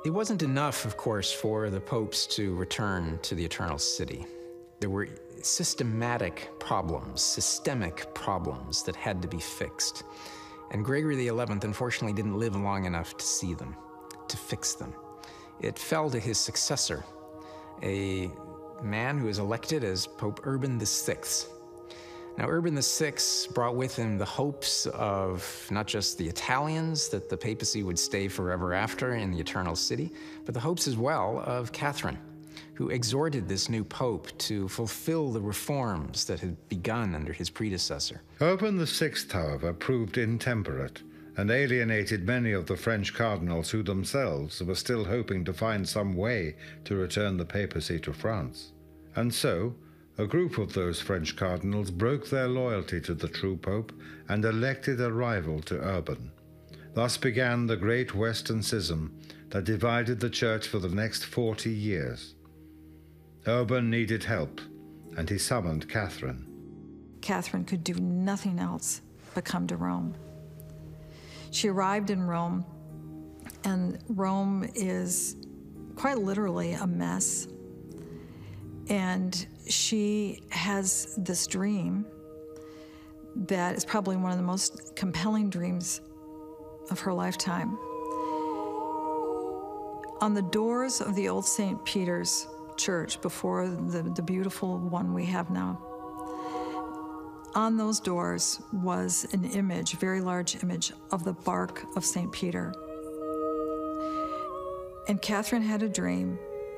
It wasn't enough, of course, for the popes to return to the Eternal City. There were systemic problems that had to be fixed. And Gregory XI, unfortunately, didn't live long enough to see them, to fix them. It fell to his successor, a man who was elected as Pope Urban VI. Now, Urban VI brought with him the hopes of not just the Italians, that the papacy would stay forever after in the Eternal City, but the hopes as well of Catherine, who exhorted this new pope to fulfill the reforms that had begun under his predecessor. Urban VI, however, proved intemperate and alienated many of the French cardinals who themselves were still hoping to find some way to return the papacy to France. And so, a group of those French cardinals broke their loyalty to the true pope and elected a rival to Urban. Thus began the great Western Schism that divided the Church for the next 40 years. Urban needed help, and he summoned Catherine. Catherine could do nothing else but come to Rome. She arrived in Rome, and Rome is quite literally a mess. And she has this dream that is probably one of the most compelling dreams of her lifetime. On the doors of the old St. Peter's Church, before the beautiful one we have now, on those doors was an image, a very large image, of the bark of St. Peter. And Catherine had a dream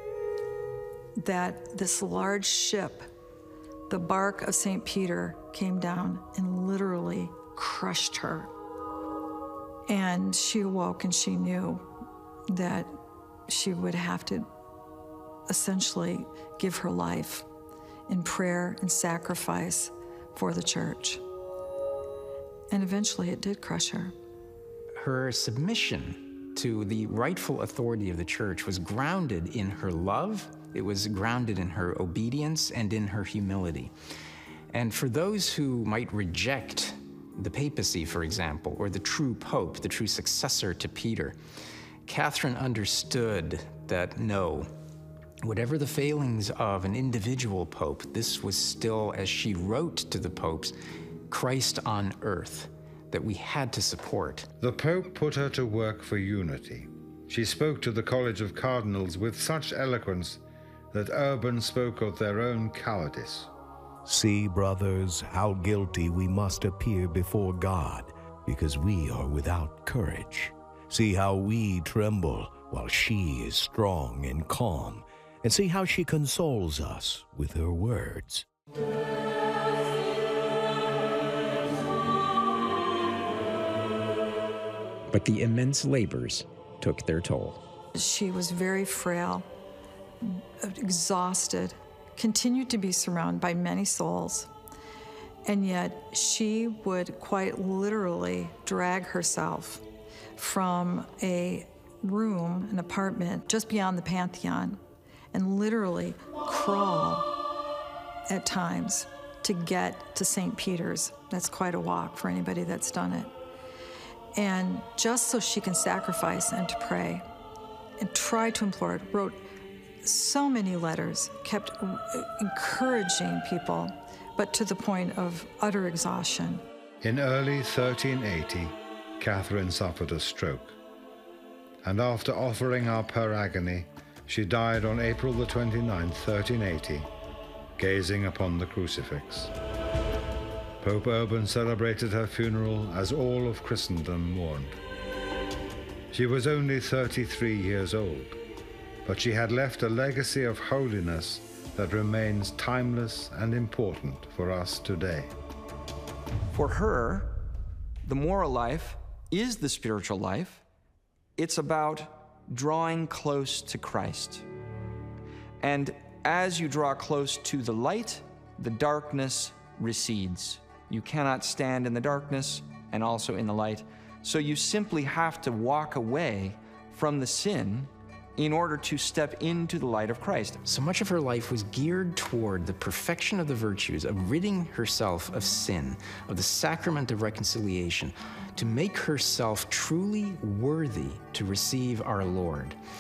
that this large ship, the bark of St. Peter, came down and literally crushed her. And she awoke and she knew that she would have to essentially give her life in prayer and sacrifice for the church. And eventually it did crush her. Her submission to the rightful authority of the church was grounded in her love. It was grounded in her obedience and in her humility. And for those who might reject the papacy, for example, or the true pope, the true successor to Peter, Catherine understood that no, whatever the failings of an individual pope, this was still, as she wrote to the popes, Christ on earth that we had to support. The Pope put her to work for unity. She spoke to the College of Cardinals with such eloquence that Urban spoke of their own cowardice. See, brothers, how guilty we must appear before God, because we are without courage. See how we tremble while she is strong and calm, and see how she consoles us with her words. But the immense labors took their toll. She was very frail, exhausted, continued to be surrounded by many souls, and yet she would quite literally drag herself from a room, an apartment just beyond the Pantheon, and literally crawl at times to get to St. Peter's. That's quite a walk for anybody that's done it. And just so she can sacrifice and to pray and try to implore it, wrote so many letters, kept encouraging people, but to the point of utter exhaustion. In early 1380, Catherine suffered a stroke, and after offering up her agony, she died on April the 29th, 1380, gazing upon the crucifix. Pope Urban celebrated her funeral as all of Christendom mourned. She was only 33 years old, but she had left a legacy of holiness that remains timeless and important for us today. For her, the moral life is the spiritual life. It's about drawing close to Christ. And as you draw close to the light, the darkness recedes. You cannot stand in the darkness and also in the light. So you simply have to walk away from the sin in order to step into the light of Christ. So much of her life was geared toward the perfection of the virtues, of ridding herself of sin, of the sacrament of reconciliation, to make herself truly worthy to receive our Lord.